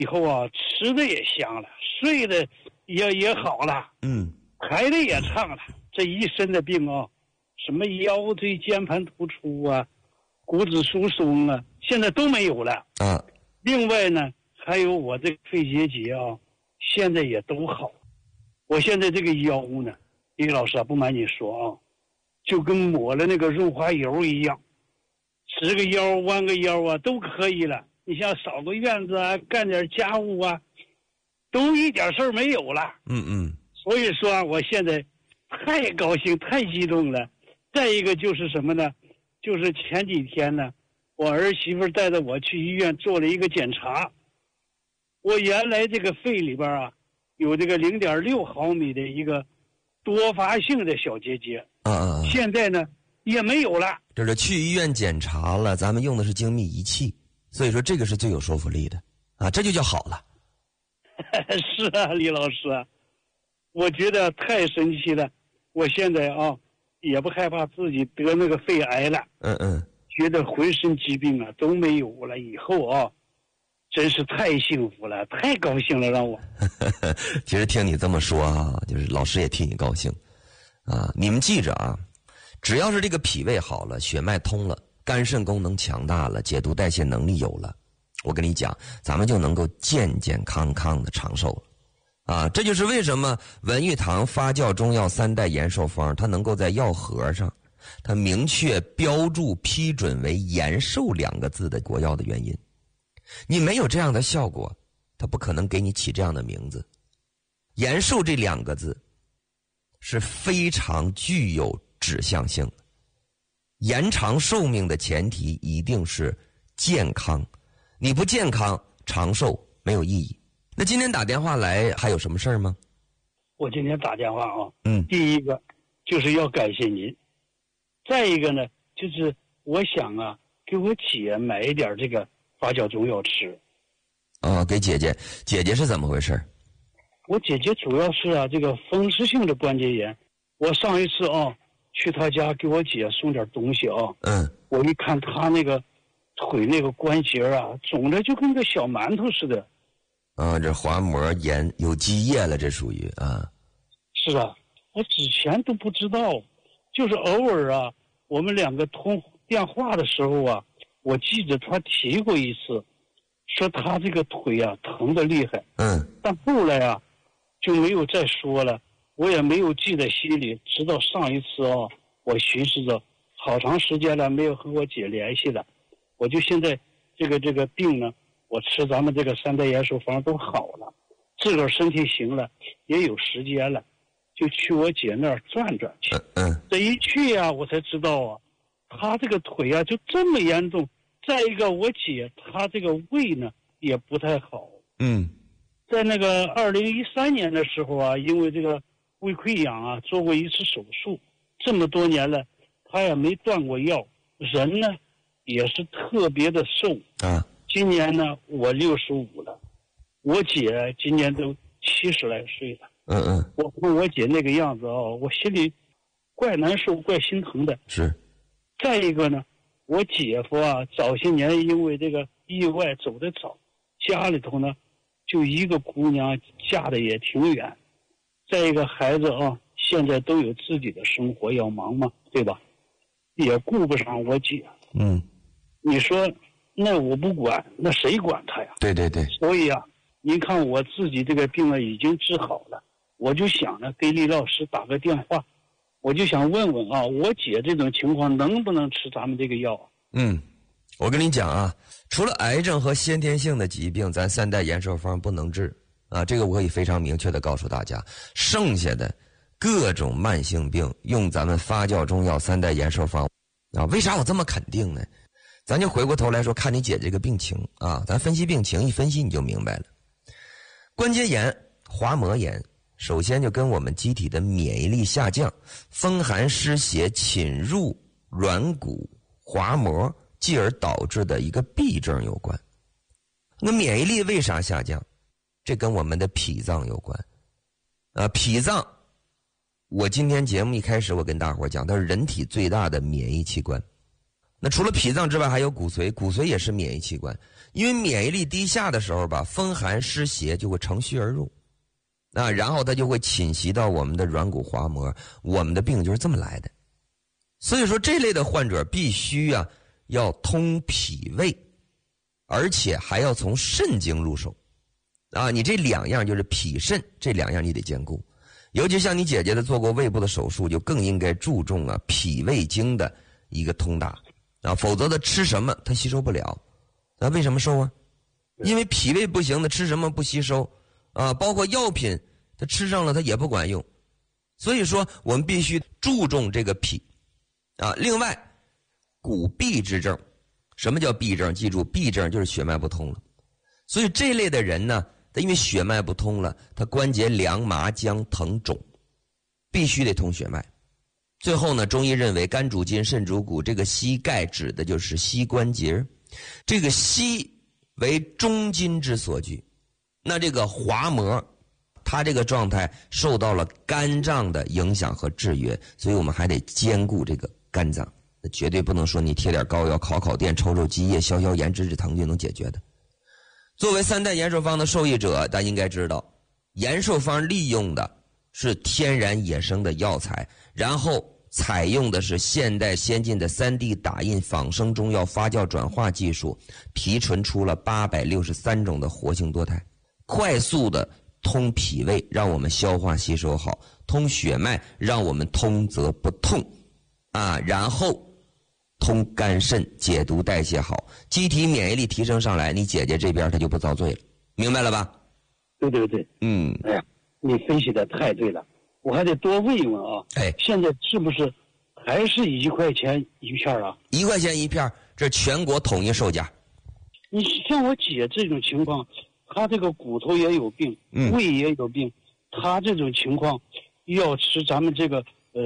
以后啊，吃的也香了，睡的也好了，抬的也畅了。这一身的病啊，什么腰椎间盘突出啊，骨质疏松啊，现在都没有了啊。另外呢，还有我这个肺结节啊，现在也都好。我现在这个腰呢，李老师啊，不瞒你说啊，就跟抹了那个润滑油一样，直个腰弯个腰啊都可以了。你像扫个院子啊，干点家务啊，都一点事儿没有了。所以说啊，我现在太高兴太激动了。再一个就是什么呢，就是前几天呢，我儿媳妇带着我去医院做了一个检查，我原来这个肺里边啊有这个0.6毫米的一个多发性的小结节，现在呢也没有了。 就是去医院检查了，咱们用的是精密仪器，所以说这个是最有说服力的啊，这就叫好了。 是啊，李老师，我觉得太神奇了。我现在啊也不害怕自己得那个肺癌了，觉得浑身疾病啊都没有了，以后啊真是太幸福了，太高兴了，让我。 其实听你这么说啊，就是老师也替你高兴啊。你们记着啊，只要是这个脾胃好了，血脉通了，肝肾功能强大了，解毒代谢能力有了，我跟你讲，咱们就能够健健康康的长寿了啊。这就是为什么文玉堂发酵中药3代延寿方它能够在药盒上它明确标注批准为延寿2个字的国药的原因。你没有这样的效果，它不可能给你起这样的名字。延寿这2个字是非常具有指向性的，延长寿命的前提一定是健康，你不健康长寿没有意义。那今天打电话来还有什么事儿吗？ 我今天打电话啊，第一个就是要感谢您，再一个呢就是我想啊给我姐买一点这个发酵中药吃。 给姐姐是怎么回事？ 我姐姐主要是啊这个风湿性的关节炎。我上一次啊去她家给我姐送点东西啊，我一看她那个腿那个关节啊肿的就跟个小馒头似的。 这滑膜炎有积液了，这属于啊。 是啊，我之前都不知道，就是偶尔啊我们2个通电话的时候啊，我记着她提过一次，说她这个腿啊疼得厉害。但后来啊就没有再说了，我也没有记在心里。直到上一次啊，我寻思着好长时间了没有和我姐联系了，我就现在这个病呢，我吃咱们这个3代延寿方都好了，自个儿身体行了，也有时间了，就去我姐那儿转转去。这一去啊，我才知道啊，她这个腿啊就这么严重。再一个，我姐她这个胃呢也不太好。在那个2013年的时候啊，因为这个胃溃疡啊做过一次手术，这么多年了她也没断过药，人呢也是特别的瘦啊。今年呢我65了，我姐今年都70来岁了。我看我姐那个样子啊，我心里怪难受怪心疼的。 是。 再一个呢，我姐夫啊早些年因为这个意外走得早，家里头呢就一个姑娘，嫁的也挺远。再一个孩子啊现在都有自己的生活要忙嘛，对吧？也顾不上我姐。你说那我不管，那谁管他呀？ 对。 所以啊，您看我自己这个病啊已经治好了，我就想着给李老师打个电话，我就想问问啊，我姐这种情况能不能吃咱们这个药啊？ 我跟你讲啊，除了癌症和先天性的疾病，咱3代延寿方不能治啊，这个我可以非常明确的告诉大家。剩下的各种慢性病，用咱们发酵中药3代延寿方啊。为啥我这么肯定呢？咱就回过头来说，看你姐这个病情啊，咱分析病情，一分析你就明白了。关节炎、滑膜炎，首先就跟我们机体的免疫力下降、风寒湿邪侵入软骨、滑膜，继而导致的一个痹症有关。那免疫力为啥下降？这跟我们的脾脏有关。脾脏，我今天节目一开始我跟大伙讲，它是人体最大的免疫器官。那除了脾脏之外，还有骨髓，骨髓也是免疫器官。 因为免疫力低下的时候吧，风寒湿邪就会乘虚而入，然后它就会侵袭到我们的软骨滑膜，我们的病就是这么来的。所以说这类的患者必须要通脾胃，而且还要从肾经入手你这2样就是脾肾这2样你得兼顾。尤其像你姐姐的做过胃部的手术，就更应该注重脾胃经的一个通达否则他吃什么他吸收不了。为什么瘦啊？因为脾胃不行，他吃什么不吸收包括药品他吃上了他也不管用。所以说我们必须注重这个脾另外骨痹之症，什么叫痹症？记住，痹症就是血脉不通了。所以这类的人呢，他因为血脉不通了，他关节凉麻僵疼肿，必须得通血脉。最后呢，中医认为肝主筋肾主骨，这个膝盖指的就是膝关节，这个膝为中筋之所居，那这个滑膜它这个状态受到了肝脏的影响和制约，所以我们还得兼顾这个肝脏，绝对不能说你贴点膏药烤电抽积液消炎治疼就能解决的。作为3代延寿方的受益者，大家应该知道，延寿方利用的是天然野生的药材，然后采用的是现代先进的3D 打印仿生中药发酵转化技术，提纯出了863种的活性多肽，快速的通脾胃，让我们消化吸收好；通血脉，让我们通则不痛然后通肝肾，解毒代谢好，机体免疫力提升上来，你姐姐这边她就不遭罪了，明白了吧？ 对。哎呀，你分析的太对了，我还得多问一问现在是不是还是1块钱一片 1块钱一片，这全国统一售价。 你像我姐这种情况，她这个骨头也有病，胃也有病，她这种情况要吃咱们这个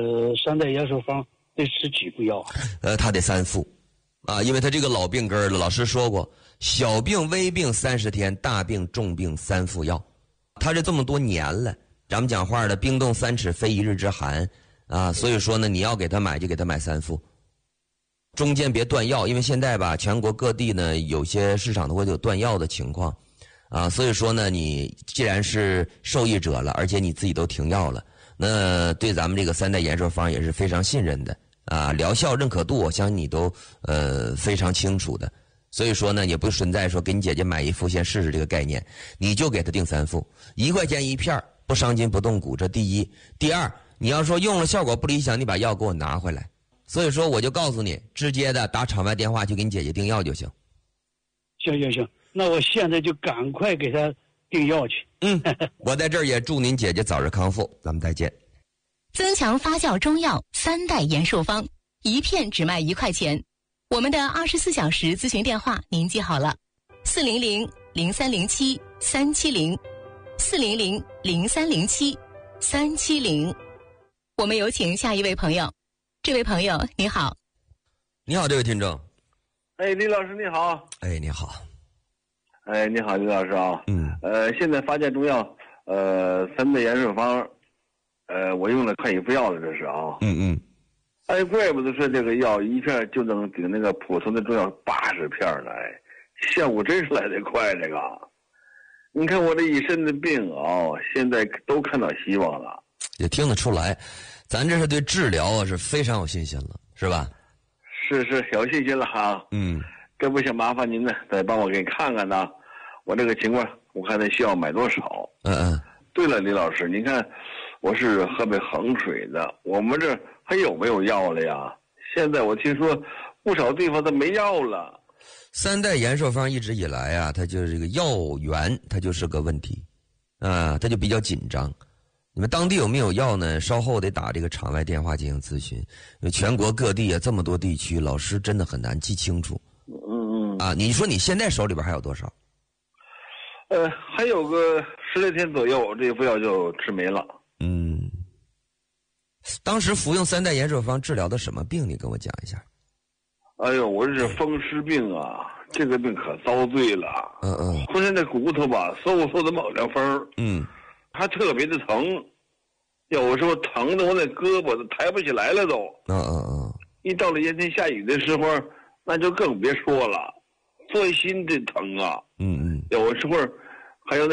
3代延寿方得吃几副药他得3副因为他这个老病根了，老师说过，小病微病30天，大病重病3副药。他这么多年了，咱们讲话的冰冻3尺非一日之寒所以说呢，你要给他买就给他买3副，中间别断药，因为现在吧，全国各地呢有些市场都会有断药的情况所以说呢，你既然是受益者了，而且你自己都停药了，那对咱们这个3代延寿方也是非常信任的疗效认可度我相信你都非常清楚的。所以说呢，也不存在说给你姐姐买1副先试试这个概念，你就给她订3副，1块钱一片，不伤筋不动骨，这第一。第二，你要说用了效果不理想，你把药给我拿回来。所以说我就告诉你，直接的打场外电话去给你姐姐订药就行。 行，那我现在就赶快给她订药去。 我在这儿也祝您姐姐早日康复，咱们再见。 增强发酵中药3代延寿方，1片只卖1块钱。我们的24小时咨询电话您记好了，400-0307-370，400-0307-370。我们有请下一位朋友。这位朋友你好。 你好，这位听众。 李老师你好。 你好。 你好，李老师现在发酵中药3代延寿方我用了快1副药了，这是怪不得说这个药1片就能顶那个普通的中药80片了，效果真是来得快。这个你看我这一身的病现在都看到希望了。 也听得出来，咱这是对治疗是非常有信心了，是吧？ 是有信心了这不想麻烦您呢，再帮我给看看呢，我这个情况我看他需要买多少。对了，李老师，您看我是河北衡水的，我们这还有没有药了呀？现在我听说不少地方都没药了。 3代延寿方一直以来它就是这个药源，它就是个问题它就比较紧张。你们当地有没有药呢？稍后得打这个场外电话进行咨询，因为全国各地这么多地区，老师真的很难记清楚。你说你现在手里边还有多少？ 还有个10来天左右，这副药就吃没了。 当时服用3代延寿方治疗的什么病？你跟我讲一下。 我这是风湿病这个病可遭罪了。浑身的骨头吧，嗖的冒凉风。还特别的疼，有时候疼的我那胳膊都抬不起来了都。一到了炎天下雨的时候，那就更别说了， 钻心的疼啊。 嗯嗯， 有时候还有那。